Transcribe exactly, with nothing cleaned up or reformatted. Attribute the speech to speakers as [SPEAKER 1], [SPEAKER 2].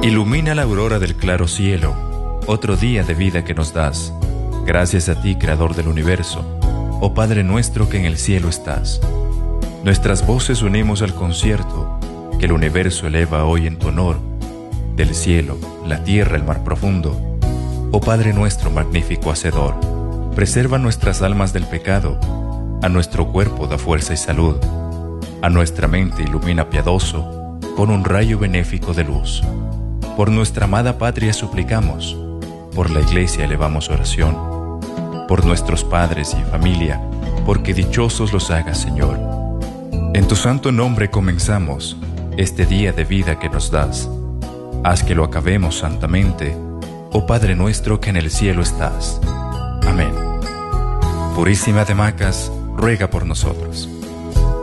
[SPEAKER 1] Ilumina la aurora del claro cielo, otro día de vida que nos das. Gracias a ti, Creador del universo, oh Padre nuestro que en el cielo estás. Nuestras voces unimos al concierto que el universo eleva hoy en tu honor. Del cielo, la tierra, el mar profundo, oh Padre nuestro magnífico hacedor, preserva nuestras almas del pecado, a nuestro cuerpo da fuerza y salud, a nuestra mente ilumina piadoso con un rayo benéfico de luz. Por nuestra amada patria suplicamos, por la iglesia elevamos oración, por nuestros padres y familia, porque dichosos los hagas, Señor. En tu santo nombre comenzamos este día de vida que nos das. Haz que lo acabemos santamente, oh Padre nuestro que en el cielo estás. Amén. Purísima de Macas, ruega por nosotros.